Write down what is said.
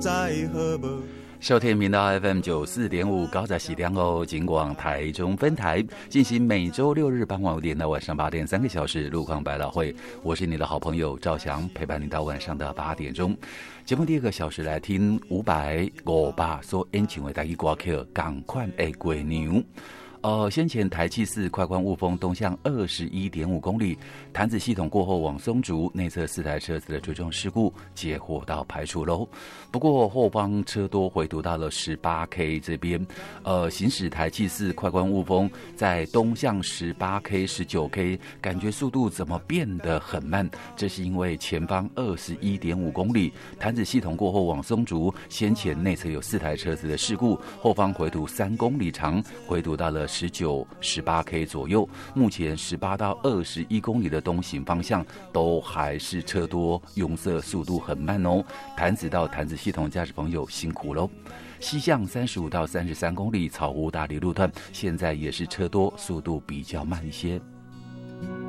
收听频道 FM94.5 高在喜良哦，警广台中分台进行每周六日傍晚5点到晚上8点3个小时路况百老汇，我是你的好朋友赵翔，陪伴你到晚上的8点钟。节目第2个小时来听500所演唱的台语歌曲，赶快的过牛。先前台七4快关雾峰东向21.5公里，潭子系统过后往松竹内侧4台车子的追撞事故结获到排除喽。不过后方车多回堵到了18K 这边，行驶台七4快关雾峰在东向18K、19K， 感觉速度怎么变得很慢？这是因为前方21.5公里，潭子系统过后往松竹，先前内侧有4台车子的事故，后方回堵3公里长，回堵到了19、18K 左右，目前18到21公里的东行方向都还是车多拥塞，速度很慢哦。潭子到潭子系统驾驶朋友辛苦喽。西向35到33公里草湖大理路段，现在也是车多，速度比较慢一些。